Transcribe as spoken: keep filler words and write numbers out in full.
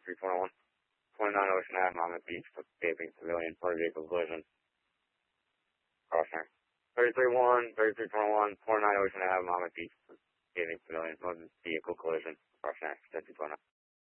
thirty-three point one, twenty-nine Ocean Ave, Monmouth Beach, escaping civilian, motor vehicle collision. Cautionary. thirty-three one, thirty-three point one, twenty-nine Ocean Ave, Monmouth Beach, escaping civilian, motor vehicle collision. Cautionary. thirty-two point nine.